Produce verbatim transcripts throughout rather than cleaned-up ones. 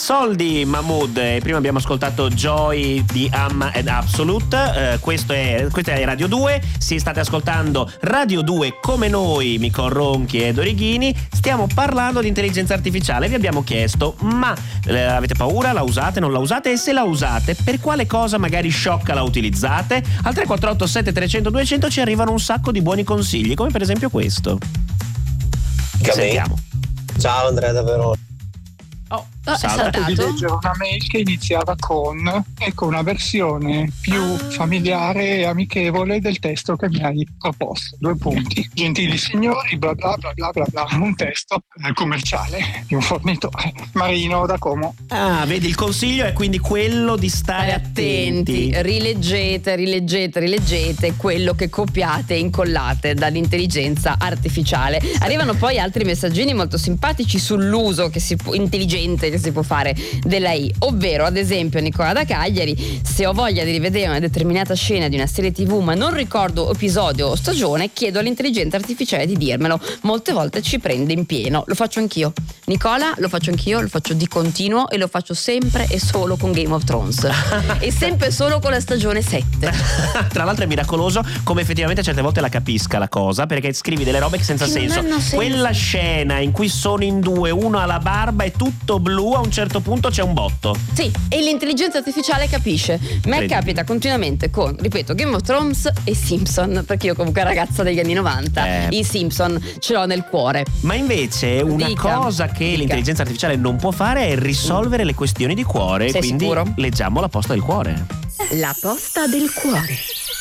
Soldi Mahmood, e prima abbiamo ascoltato Joy di Amma ed Absolute. Eh, questo è, questa è Radio due, si state ascoltando Radio due come noi, Micol Ronchi ed Orighini. Stiamo parlando di intelligenza artificiale. Vi abbiamo chiesto, ma eh, avete paura? La usate? Non la usate? E se la usate, per quale cosa magari sciocca la utilizzate? Al tre quattro otto sette trecento duecento ci arrivano un sacco di buoni consigli, come per esempio questo. Sentiamo. Ciao Andrea da Verona. Oh, oh, è saltato. Di leggere una mail che iniziava con ecco una versione più ah. familiare e amichevole del testo che mi hai proposto. Due punti. Gentili signori, bla bla bla bla bla bla. Un testo commerciale di un fornitore. Marino da Como. Ah, vedi, il consiglio è quindi quello di stare attenti. attenti. Rileggete, rileggete, rileggete quello che copiate e incollate dall'intelligenza artificiale. Arrivano poi altri messaggini molto simpatici sull'uso che si può, intelligente che si può fare della I, ovvero ad esempio Nicola da Cagliari: se ho voglia di rivedere una determinata scena di una serie tv ma non ricordo episodio o stagione, chiedo all'intelligenza artificiale di dirmelo. Molte volte ci prende in pieno. Lo faccio anch'io, Nicola, lo faccio anch'io, lo faccio di continuo e lo faccio sempre e solo con Game of Thrones e sempre solo con la stagione sette. Tra l'altro è miracoloso come effettivamente certe volte la capisca la cosa, perché scrivi delle robe che senza che senso. senso Quella scena in cui sono in due, uno ha la barba e tutto blu, a un certo punto c'è un botto. Sì, e l'intelligenza artificiale capisce. Me Credi. capita continuamente con, ripeto, Game of Thrones e Simpson, perché io comunque ragazza degli anni novanta, Eh. i Simpson ce l'ho nel cuore. Ma invece una Dica, cosa che dica. l'intelligenza artificiale non può fare è risolvere le questioni di cuore. Sei quindi sicuro? leggiamo la posta del cuore. La posta del cuore.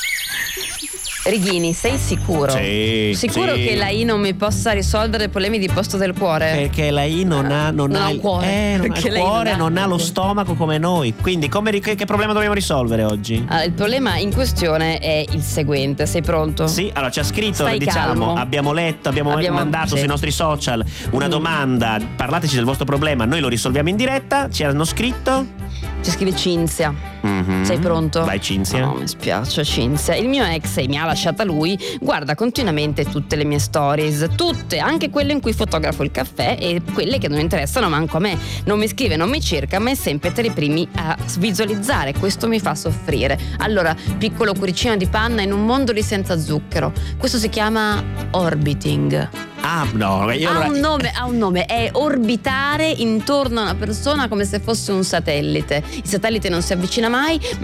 Righini, sei sicuro? Sì, Sicuro sì. che la I non mi possa risolvere problemi di posta del cuore? Perché la I non ha, non Non ha ha il un cuore. eh, non ha Perché il lei non cuore, ha- non ha lo stomaco come noi. Quindi come, ri- che, che problema dobbiamo risolvere oggi? Allora, il problema in questione è il seguente. Sei pronto? Sì, allora ci ha scritto, Stai diciamo, calmo. abbiamo letto, abbiamo, Abbiamo- mandato sì. sui nostri social una Mm. domanda, parlateci del vostro problema, noi lo risolviamo in diretta, ci hanno scritto. Ci scrive Cinzia. Mhm. Sei pronto? Vai Cinzia. No, mi spiace Cinzia. Il mio ex, e mi ha lasciata lui, guarda continuamente tutte le mie stories, tutte, anche quelle in cui fotografo il caffè e quelle che non interessano manco a me. Non mi scrive, non mi cerca, ma è sempre tra i primi a visualizzare. Questo mi fa soffrire. Allora, piccolo cuoricino di panna in un mondo di senza zucchero. Questo si chiama orbiting. Ah, no, io Ha allora un nome, ha un nome, è orbitare intorno a una persona come se fosse un satellite. Il satellite non si avvicina mai,